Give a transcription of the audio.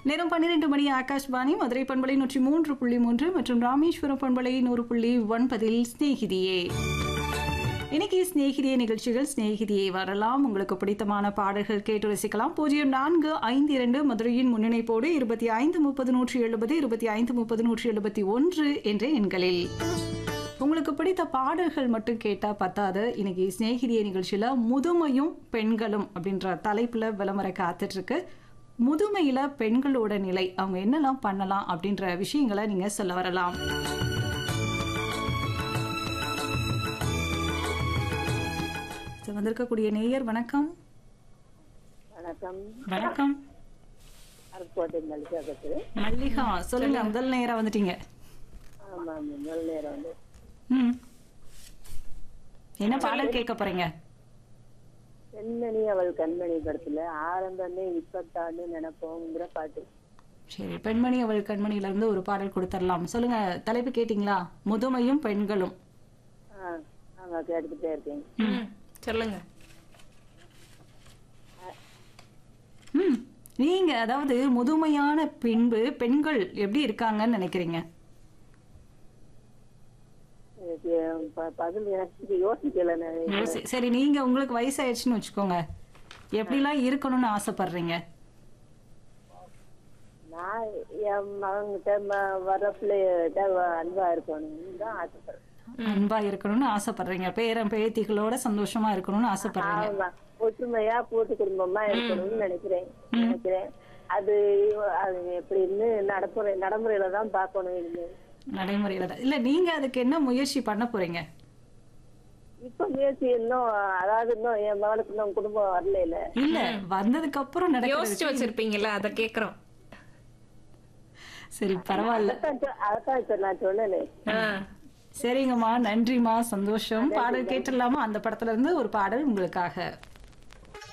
நேரம் 12 மணி. ஆகாஷ்வாணி மதுரை பண்பலை 103.3 மற்றும் ராமேஸ்வரம் பண்பலை 100.9 ஸ்நேகிதியே. இன்னைக்கு ஸ்நேகிதியே நிகழ்ச்சிகள் ஸ்நேகிதியை வரலாம். உங்களுக்கு பிடித்தமான பாடல்கள் கேட்டு ரசிக்கலாம். 0452 மதுரையின் முன்னிணைப்போடு 2530 2530 என்ற எண்களில் உங்களுக்கு பிடித்த பாடல்கள் மட்டும் கேட்டா பத்தாது. இன்னைக்கு ஸ்நேகிதிய நிகழ்ச்சியில முதுமையும் பெண்களும் அப்படின்ற தலைப்புல விளம்பர காத்துட்டு இருக்கு. முதுமையில பெண்களோட நிலை, அவங்க என்னெல்லாம் பண்ணலாம் அப்படின்ற விஷயங்களை நீங்க சொல்ல வரலாம். வந்திருக்கக்கூடிய நேயர் வணக்கம். வணக்கம். வணக்கம் அருக்கோட்டை மல்லிகா பேசுறேன். மல்லிகா சொல்லுங்க. முதல் நேரா வந்துட்டீங்க. ஆமா, முதல் நேரம் வந்து என்ன பாடல் கேட்க போறீங்க? பெண்மணி அவள் கண்மணி படத்துல ஆரம்பமே இப்பத்தான்னு நினைப்போங்கிற பாட்டு. சரி, பெண்மணி அவள் கண்மணியில இருந்து ஒரு பாடல் கொடுத்துடலாம். சொல்லுங்க, தலைப்பு கேட்டீங்களா? முதுமையும் பெண்களும். ஆமா, கேட்டுக்கிட்டே இருக்கேன். சொல்லுங்க. நீங்க அதாவது முதுமையான பின்பு பெண்கள் எப்படி இருக்காங்கன்னு நினைக்கிறீங்க? பதில் எனக்கு யோசிக்கல. சரி, நீங்க உங்களுக்கு வயசாயிடுச்சுன்னு வச்சுக்கோங்க, எப்படிலாம் இருக்கணும்னு ஆசைப்படுறீங்க? நான் என் மகன்கிட்ட வர பிள்ளைகிட்ட அன்பா இருக்கணும்னு தான் ஆசைப்படுறேன். அன்பா இருக்கணும்னு ஆசைப்படுறீங்க. பேரன் பேத்திகளோட சந்தோஷமா இருக்கணும்னு ஆசைப்படுறீங்க. ஆமா, ஒற்றுமையா கூட்டு குடும்பமா இருக்கணும்னு நினைக்கிறேன். அது எப்படின்னு நடைமுறையில தான் பார்க்கணும். நடைமுறையில தான் இல்ல. நீங்க அதுக்கு என்ன முயற்சி பண்ண போறீங்க? இப்ப முயற்சி இன்னும், அதாவது இன்னும் என் மகனுக்கு இன்னும் குடும்பம் வரல. இல்ல, வந்ததுக்கு அப்புறம் யோசிச்சு வச்சிருப்பீங்கல்ல, அத கேக்குறோம். சரி, பரவாயில்ல. அதான் இப்ப நான் சொன்னேன். சரிங்கம்மா, நன்றிம்மா, சந்தோஷம். பாடல் கேட்டுடலாமா? அந்த படத்துல இருந்து ஒரு பாடல் உங்களுக்காக.